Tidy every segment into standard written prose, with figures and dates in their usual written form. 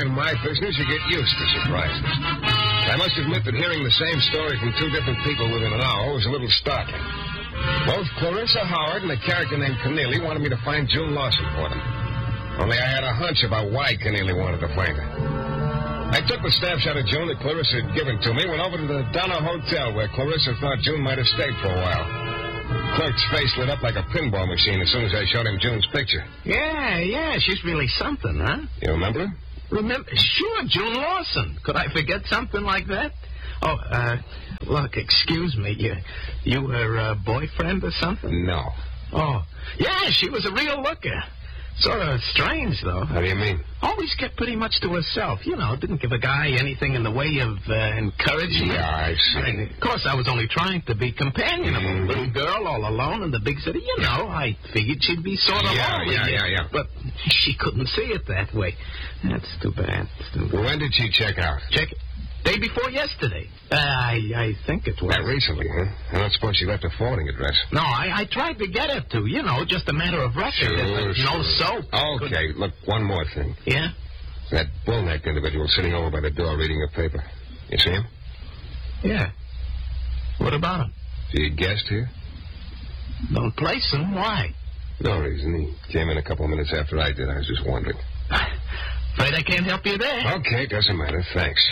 in my business, you get used to surprises. I must admit that hearing the same story from two different people within an hour was a little startling. Both Clarissa Howard and a character named Keneally wanted me to find June Lawson for them. Only I had a hunch about why Keneally wanted to find her. I took the snapshot of June that Clarissa had given to me, went over to the Donna Hotel where Clarissa thought June might have stayed for a while. Clerk's face lit up like a pinball machine as soon as I showed him June's picture. Yeah, she's really something, huh? You remember her? Sure, June Lawson. Could I forget something like that? Oh, look, excuse me. You her boyfriend or something? No. Oh, yeah, she was a real looker. Sort of strange, though. How do you mean? Always kept pretty much to herself. You know, didn't give a guy anything in the way of encouragement. Yeah, I see. I mean, of course, I was only trying to be companionable. Mm-hmm. Little girl all alone in the big city. You know, I figured she'd be sort of lonely. Yeah. But she couldn't see it that way. That's too bad. When did she check out? Day before yesterday. I think it was. Not recently, huh? I don't suppose she left a forwarding address. No, I tried to get her to. You know, just a matter of record. Sure. No soap. Okay, look, one more thing. Yeah? That bull-necked individual sitting over by the door reading a paper. You see him? Yeah. What about him? He guessed here? Don't place him. Why? No reason. He came in a couple of minutes after I did. I was just wondering. Afraid I can't help you there. Okay, doesn't matter. Thanks.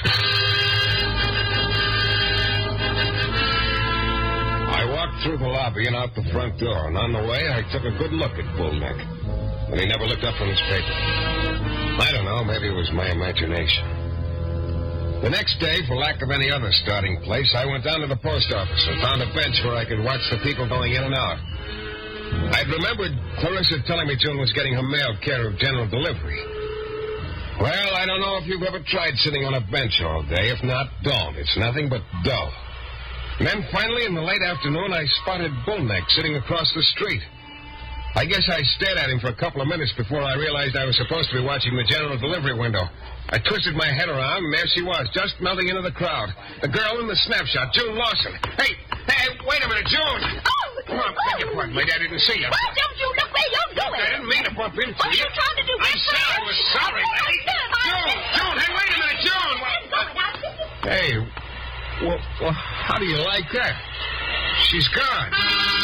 I walked through the lobby and out the front door, and on the way, I took a good look at Bullneck. But he never looked up from his paper. I don't know, maybe it was my imagination. The next day, for lack of any other starting place, I went down to the post office and found a bench where I could watch the people going in and out. I'd remembered Clarissa telling me June was getting her mail care of general delivery. Well, I don't know if you've ever tried sitting on a bench all day. If not, don't. It's nothing but dull. And then finally, in the late afternoon, I spotted Bullneck sitting across the street. I guess I stared at him for a couple of minutes before I realized I was supposed to be watching the general delivery window. I twisted my head around, and there she was, just melting into the crowd. The girl in the snapshot, June Lawson. Hey, wait a minute, June. Come on, beg your pardon, lady. I didn't see you. Why don't you look where you're going? I didn't mean to bump into you. What are you trying to do? I said I was sorry, lady. June, hey, wait a minute, June. Hey, well, how do you like that? She's gone.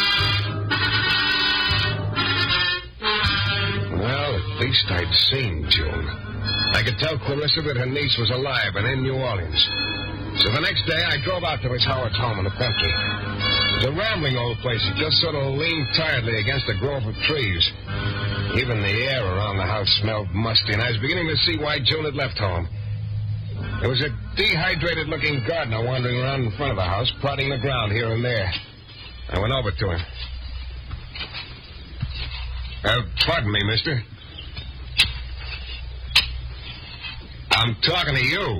Well, at least I'd seen June. I could tell Clarissa that her niece was alive and in New Orleans. So the next day, I drove out to Miss Howard's home in the country. It was a rambling old place. It just sort of leaned tiredly against a grove of trees. Even the air around the house smelled musty, and I was beginning to see why June had left home. There was a dehydrated-looking gardener wandering around in front of the house, prodding the ground here and there. I went over to him. Pardon me, mister. I'm talking to you.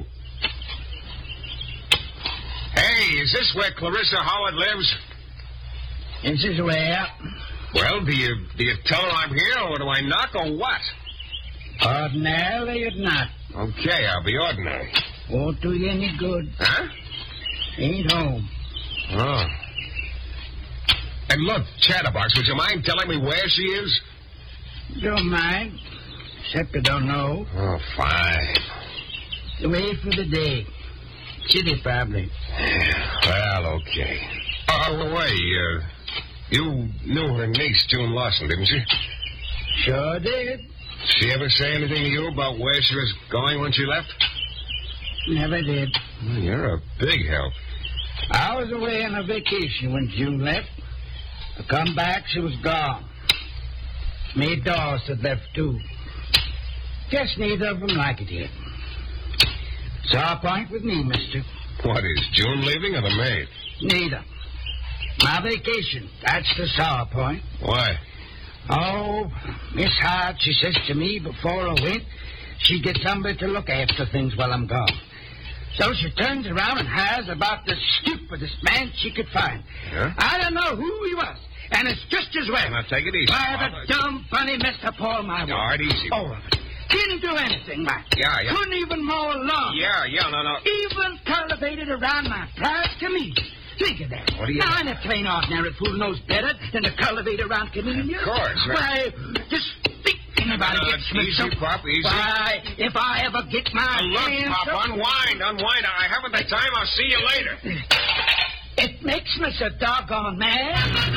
Hey, is this where Clarissa Howard lives? This is where. Well, do you tell her I'm here, or do I knock, or what? Ordinarily, you'd not. Okay, I'll be ordinary. Won't do you any good. Huh? Ain't home. Oh. And look, Chatterbox, would you mind telling me where she is? Don't mind. Except I don't know. Oh, fine. Away for the day. City, probably. Well, okay. Oh, the way, you knew her niece, June Lawson, didn't you? Sure did. She ever say anything to you about where she was going when she left? Never did. Well, you're a big help. I was away on a vacation when June left. I come back, she was gone. Me Dawes had left, too. Guess neither of them like it yet. Sour point with me, mister. What, is June leaving or the maid? Neither. My vacation. That's the sour point. Why? Oh, Miss Hart, she says to me before I went, she'd get somebody to look after things while I'm gone. So she turns around and hires about the stupidest man she could find. Yeah? I don't know who he was, and it's just as well. Now, take it easy. Why, the dumb, funny Mr. Paul, my word. All right, easy. All of it. Didn't do anything, right? Yeah. Couldn't even mow a lawn. Yeah, no. Even cultivated around my private comedian. Think of that. What do you... Now, I'm a plain ordinary fool knows better than to cultivate around comedian. Of course. Why, just think Anybody gets me easy, Pop, easy. Why, if I ever get my Look, hands Pop, up- unwind. I haven't the time. I'll see you later. It makes me so doggone mad.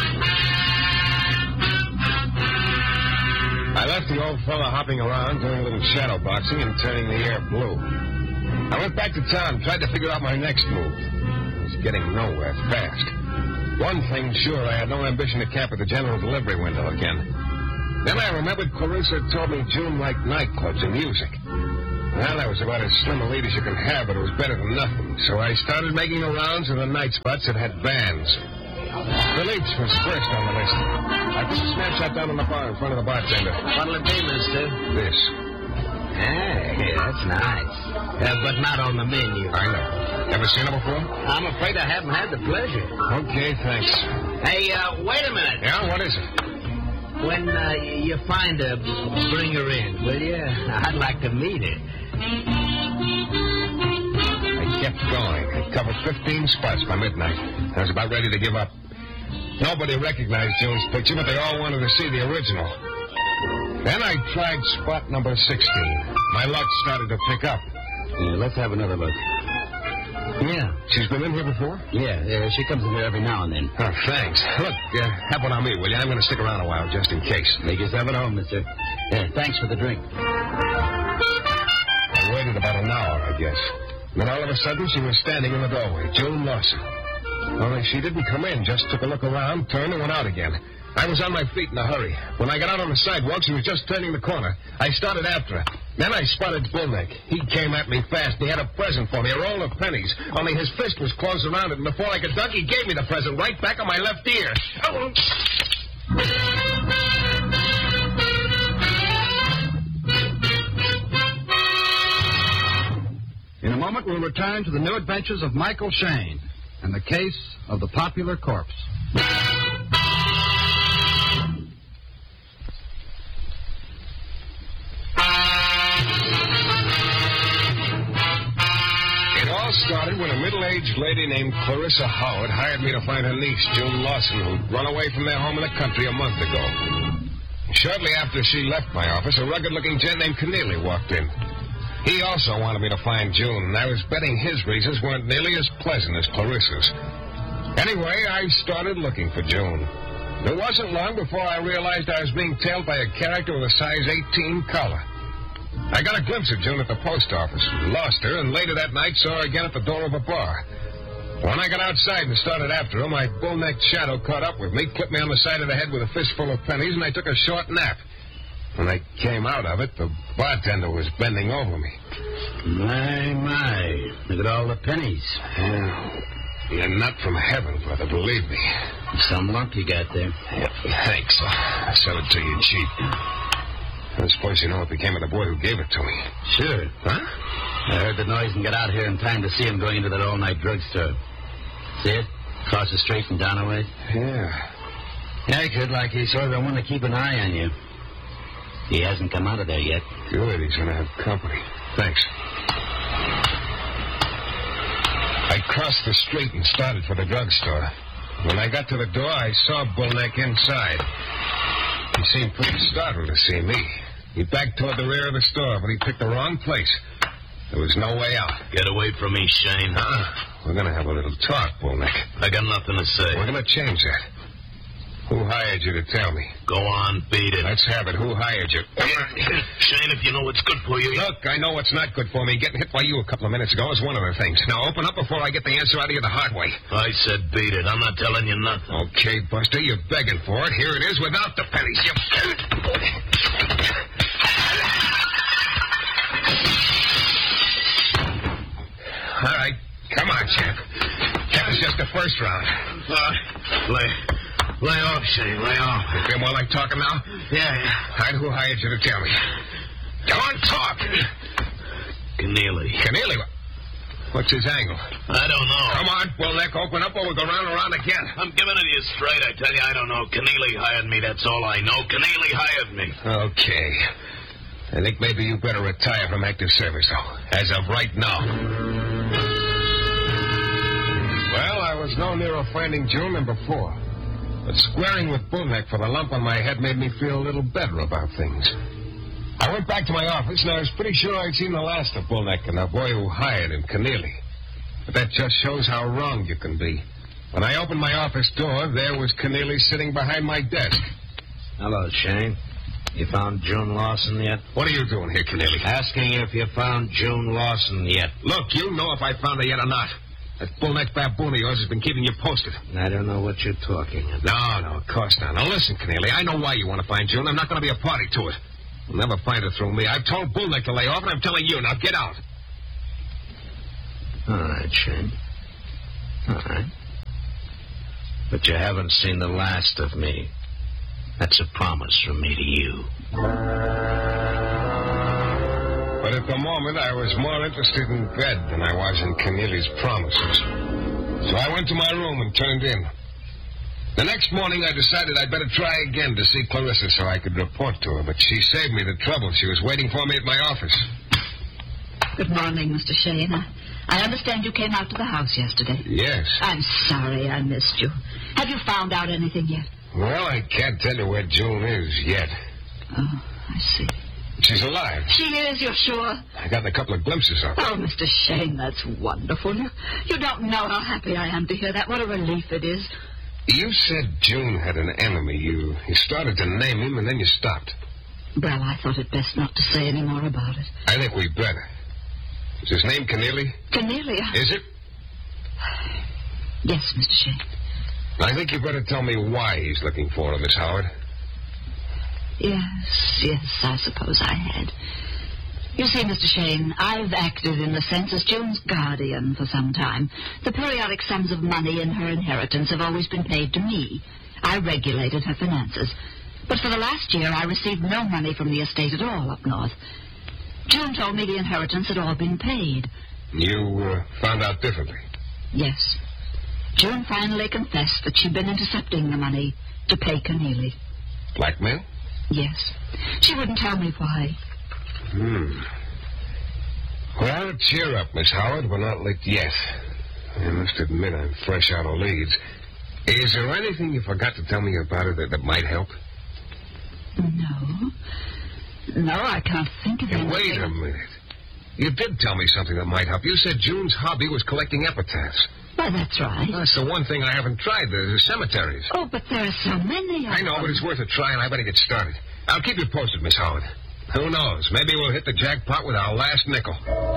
I left the old fella hopping around, doing a little shadow boxing and turning the air blue. I went back to town and tried to figure out my next move. I was getting nowhere fast. One thing sure, I had no ambition to camp at the general delivery window again. Then I remembered Clarissa told me June liked nightclubs and music. Well, that was about as slim a lead as you can have, but it was better than nothing. So I started making the rounds of the night spots that had bands. Philippe's was first on the list. I put the snapshot down on the bar in front of the bartender. What'll it be, mister? This. Hey, that's nice. But not on the menu. I know. Ever seen it before? I'm afraid I haven't had the pleasure. Okay, thanks. Hey, wait a minute. Yeah, what is it? When you find her, bring her in, will you? I'd like to meet her. I kept going. I covered 15 spots by midnight. I was about ready to give up. Nobody recognized June's picture, but they all wanted to see the original. Then I tried spot number 16. My luck started to pick up. Yeah, let's have another look. Yeah. She's been in here before? Yeah, she comes in here every now and then. Oh, thanks. Look, have one on me, will you? I'm going to stick around a while, just in case. Make yourself at home, mister. Yeah, thanks for the drink. I waited about an hour, I guess. Then all of a sudden, she was standing in the doorway, June Lawson. Only she didn't come in, just took a look around, turned, and went out again. I was on my feet in a hurry. When I got out on the sidewalk, she was just turning the corner. I started after her. Then I spotted Bullneck. He came at me fast. He had a present for me, a roll of pennies. Only his fist was closed around it, and before I could duck, he gave me the present right back on my left ear. Oh. In a moment, we'll return to the new adventures of Michael Shane and the case of the popular corpse. Started when a middle-aged lady named Clarissa Howard hired me to find her niece, June Lawson, who'd run away from their home in the country a month ago. Shortly after she left my office, a rugged-looking gent named Keneally walked in. He also wanted me to find June, and I was betting his reasons weren't nearly as pleasant as Clarissa's. Anyway, I started looking for June. It wasn't long before I realized I was being tailed by a character with a size 18 collar. I got a glimpse of June at the post office, lost her, and later that night saw her again at the door of a bar. When I got outside and started after her, my bull-necked shadow caught up with me, clipped me on the side of the head with a fistful of pennies, and I took a short nap. When I came out of it, the bartender was bending over me. My. Look at all the pennies. Yeah. You're not from heaven, brother, believe me. Some luck you got there. Yeah, thanks. I sell it to you cheap. I suppose you know what became of the boy who gave it to me. Sure. Huh? I heard the noise and got out here in time to see him going into that all-night drugstore. See it? Across the street and down a way? Yeah. Yeah, kid, like he sort of wanted to keep an eye on you. He hasn't come out of there yet. Good, he's going to have company. Thanks. I crossed the street and started for the drugstore. When I got to the door, I saw Bullneck inside. He seemed pretty startled to see me. He backed toward the rear of the store, but he picked the wrong place. There was no way out. Get away from me, Shane. We're going to have a little talk, Bullneck. I got nothing to say. We're going to change that. Who hired you to tell me? Go on, beat it. Let's have it. Who hired you? Shane, if you know what's good for you... Look, I know what's not good for me. Getting hit by you a couple of minutes ago is one of the things. Now, open up before I get the answer out of you the hard way. I said beat it. I'm not telling you nothing. Okay, Buster, you're begging for it. Here it is without the pennies. All right. Come on, champ. That was just the first round. Lay off, Shane. Lay off. You feel more like talking now? Yeah. All right, who hired you to tell me? Come on, talk. Keneally. Keneally? What's his angle? I don't know. Come on, Bullneck, open up or we'll go round and round again. I'm giving it to you straight. I tell you, I don't know. Keneally hired me. That's all I know. Keneally hired me. Okay. I think maybe you better retire from active service, though, as of right now. Well, I was no nearer finding June than before. But squaring with Bullneck for the lump on my head made me feel a little better about things. I went back to my office, and I was pretty sure I'd seen the last of Bullneck and the boy who hired him, Keneally. But that just shows how wrong you can be. When I opened my office door, there was Keneally sitting behind my desk. Hello, Shane. You found June Lawson yet? What are you doing here, Keneally? Asking if you found June Lawson yet. Look, you know if I found her yet or not. That bullneck baboon of yours has been keeping you posted. I don't know what you're talking about. No, of course not. Now, listen, Keneally, I know why you want to find June. I'm not going to be a party to it. You'll never find her through me. I've told Bullneck to lay off, and I'm telling you. Now, get out. All right, Shane. All right. But you haven't seen the last of me. That's a promise from me to you. But at the moment, I was more interested in bed than I was in Keneally's promises. So I went to my room and turned in. The next morning, I decided I'd better try again to see Clarissa so I could report to her, but she saved me the trouble. She was waiting for me at my office. Good morning, Mr. Shane. I understand you came out to the house yesterday. Yes. I'm sorry I missed you. Have you found out anything yet? Well, I can't tell you where June is yet. Oh, I see. She's alive. She is, you're sure? I got a couple of glimpses of her. Oh, Mr. Shane, that's wonderful. You don't know how happy I am to hear that. What a relief it is. You said June had an enemy. You started to name him, and then you stopped. Well, I thought it best not to say any more about it. I think we'd better. Is his name Keneally? Keneally? Is it? Yes, Mr. Shane. I think you better tell me why he's looking for her, Miss Howard. Yes, I suppose I had. You see, Mr. Shane, I've acted in a sense as June's guardian for some time. The periodic sums of money in her inheritance have always been paid to me. I regulated her finances. But for the last year, I received no money from the estate at all up north. June told me the inheritance had all been paid. You found out differently? Yes. June finally confessed that she'd been intercepting the money to pay Keneally. Blackmail? Yes. She wouldn't tell me why. Well, cheer up, Miss Howard. We're not licked yet. I must admit I'm fresh out of leads. Is there anything you forgot to tell me about her that might help? No, I can't think of anything. Wait a minute. You did tell me something that might help. You said June's hobby was collecting epitaphs. Well, that's right. That's the one thing I haven't tried, the cemeteries. Oh, but there are so many of I know, them. but it's worth a try, and I better get started. I'll keep you posted, Miss Howard. Who knows? Maybe we'll hit the jackpot with our last nickel.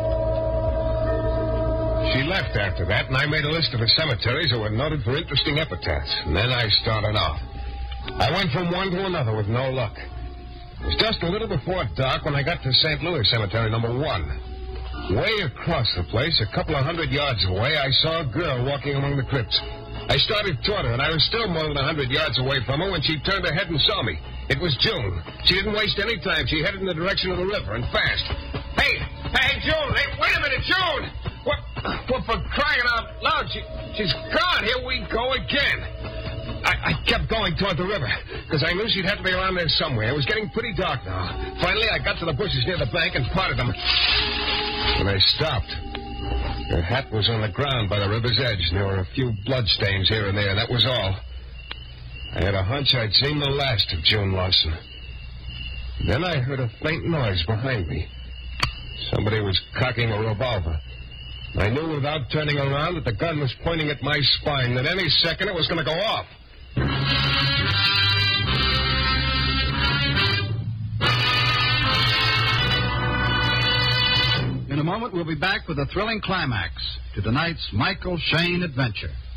She left after that, and I made a list of the cemeteries that were noted for interesting epitaphs. And then I started off. I went from one to another with no luck. It was just a little before dark when I got to St. Louis Cemetery number 1. Way across the place, a couple of 100 yards away, I saw a girl walking among the crypts. I started toward her, and I was still more than 100 yards away from her when she turned her head and saw me. It was June. She didn't waste any time. She headed in the direction of the river, and fast. Hey, June! Hey, wait a minute, June! What for crying out loud? She's gone. Here we go again. I kept going toward the river, because I knew she'd have to be around there somewhere. It was getting pretty dark now. Finally, I got to the bushes near the bank and parted them. And I stopped. Her hat was on the ground by the river's edge, and there were a few bloodstains here and there. That was all. I had a hunch I'd seen the last of June Lawson. Then I heard a faint noise behind me. Somebody was cocking a revolver. I knew without turning around that the gun was pointing at my spine, that any second it was going to go off. In a moment, we'll be back with a thrilling climax to tonight's Michael Shayne adventure.